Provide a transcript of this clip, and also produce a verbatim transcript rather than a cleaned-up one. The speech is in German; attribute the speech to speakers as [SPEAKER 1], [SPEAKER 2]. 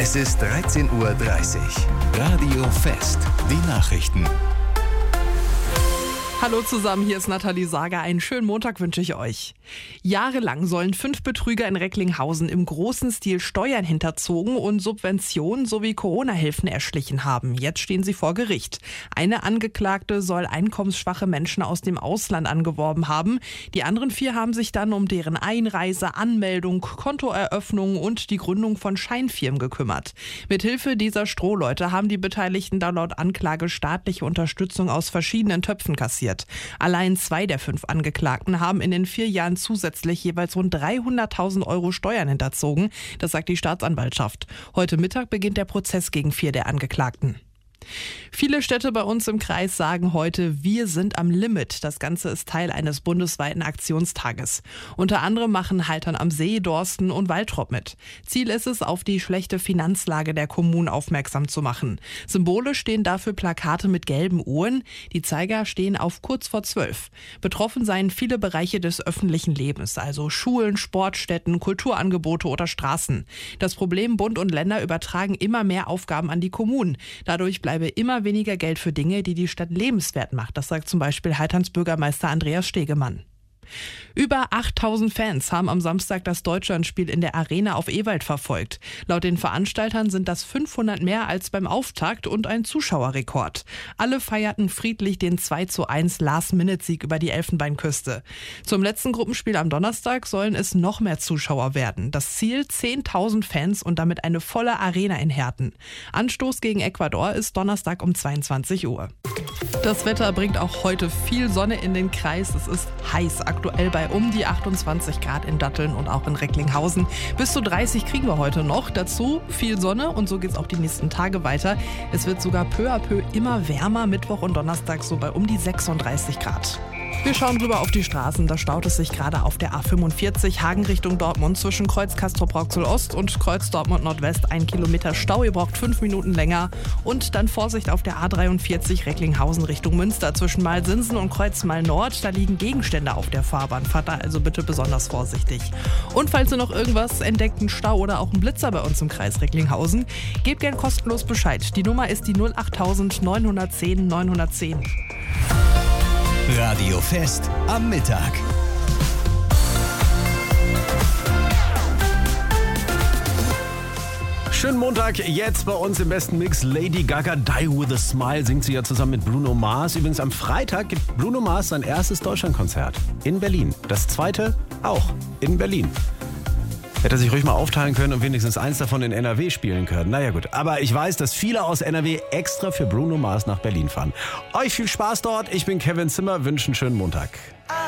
[SPEAKER 1] Es ist dreizehn Uhr dreißig. Radio Fest. Die Nachrichten.
[SPEAKER 2] Hallo zusammen, hier ist Nathalie Sager. Einen schönen Montag wünsche ich euch. Jahrelang sollen fünf Betrüger in Recklinghausen im großen Stil Steuern hinterzogen und Subventionen sowie Corona-Hilfen erschlichen haben. Jetzt stehen sie vor Gericht. Eine Angeklagte soll einkommensschwache Menschen aus dem Ausland angeworben haben. Die anderen vier haben sich dann um deren Einreise, Anmeldung, Kontoeröffnung und die Gründung von Scheinfirmen gekümmert. Mithilfe dieser Strohleute haben die Beteiligten da laut Anklage staatliche Unterstützung aus verschiedenen Töpfen kassiert. Allein zwei der fünf Angeklagten haben in den vier Jahren zusätzlich jeweils rund dreihunderttausend Euro Steuern hinterzogen. Das sagt die Staatsanwaltschaft. Heute Mittag beginnt der Prozess gegen vier der Angeklagten. Viele Städte bei uns im Kreis sagen heute, wir sind am Limit. Das Ganze ist Teil eines bundesweiten Aktionstages. Unter anderem machen Haltern am See, Dorsten und Waltrop mit. Ziel ist es, auf die schlechte Finanzlage der Kommunen aufmerksam zu machen. Symbolisch stehen dafür Plakate mit gelben Uhren. Die Zeiger stehen auf kurz vor zwölf. Betroffen seien viele Bereiche des öffentlichen Lebens, also Schulen, Sportstätten, Kulturangebote oder Straßen. Das Problem: Bund und Länder übertragen immer mehr Aufgaben an die Kommunen. Dadurch bleibt bleibe immer weniger Geld für Dinge, die die Stadt lebenswert macht. Das sagt zum Beispiel Halterns Bürgermeister Andreas Stegemann. Über achttausend Fans haben am Samstag das Deutschlandspiel in der Arena auf Ewald verfolgt. Laut den Veranstaltern sind das fünfhundert mehr als beim Auftakt und ein Zuschauerrekord. Alle feierten friedlich den zwei zu eins Last-Minute-Sieg über die Elfenbeinküste. Zum letzten Gruppenspiel am Donnerstag sollen es noch mehr Zuschauer werden. Das Ziel: zehntausend Fans und damit eine volle Arena in Herten. Anstoß gegen Ecuador ist Donnerstag um zweiundzwanzig Uhr. Das Wetter bringt auch heute viel Sonne in den Kreis. Es ist heiß, aktuell bei um die achtundzwanzig Grad in Datteln und auch in Recklinghausen. Bis zu dreißig kriegen wir heute noch. Dazu viel Sonne und so geht es auch die nächsten Tage weiter. Es wird sogar peu à peu immer wärmer. Mittwoch und Donnerstag so bei um die sechsunddreißig Grad. Wir schauen rüber auf die Straßen. Da staut es sich gerade auf der A fünfundvierzig Hagen Richtung Dortmund zwischen Kreuz Castrop-Rauxel Ost und Kreuz Dortmund Nordwest. Ein Kilometer Stau, ihr braucht fünf Minuten länger. Und dann Vorsicht auf der A dreiundvierzig Recklinghausen Richtung Münster zwischen Malsinsen und Kreuz Malnord. Da liegen Gegenstände auf der Fahrbahn. Fahrt da also bitte besonders vorsichtig. Und falls ihr noch irgendwas entdeckt, einen Stau oder auch einen Blitzer bei uns im Kreis Recklinghausen, gebt gern kostenlos Bescheid. Die Nummer ist die null acht neun eins null neun eins null eins.
[SPEAKER 1] Radio Fest am Mittag.
[SPEAKER 3] Schönen Montag, jetzt bei uns im besten Mix Lady Gaga, Die With A Smile, singt sie ja zusammen mit Bruno Mars. Übrigens am Freitag gibt Bruno Mars sein erstes Deutschlandkonzert in Berlin. Das zweite auch in Berlin. Hätte er sich ruhig mal aufteilen können und wenigstens eins davon in N R W spielen können. Naja gut, aber ich weiß, dass viele aus N R W extra für Bruno Mars nach Berlin fahren. Euch viel Spaß dort, ich bin Kevin Zimmer, wünsche einen schönen Montag.